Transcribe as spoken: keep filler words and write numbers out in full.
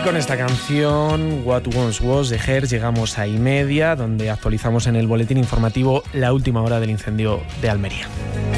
con esta canción, What Once Was, de Her, llegamos a y media, donde actualizamos en el boletín informativo la última hora del incendio de Almería.